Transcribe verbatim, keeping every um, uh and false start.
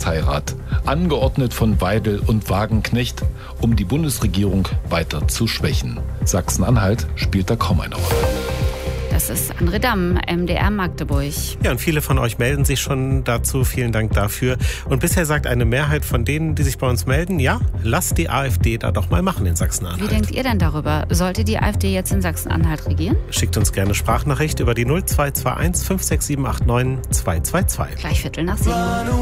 Zwangsheirat, angeordnet von Weidel und Wagenknecht, um die Bundesregierung weiter zu schwächen. Sachsen-Anhalt spielt da kaum eine Rolle. Das ist André Damm, M D R Magdeburg. Ja, und viele von euch melden sich schon dazu. Vielen Dank dafür. Und bisher sagt eine Mehrheit von denen, die sich bei uns melden, ja, lasst die AfD da doch mal machen in Sachsen-Anhalt. Wie denkt ihr denn darüber? Sollte die AfD jetzt in Sachsen-Anhalt regieren? Schickt uns gerne Sprachnachricht über die null zwei zwei eins fünf sechs sieben acht neun zwei zwei zwei. Gleich Viertel nach sieben.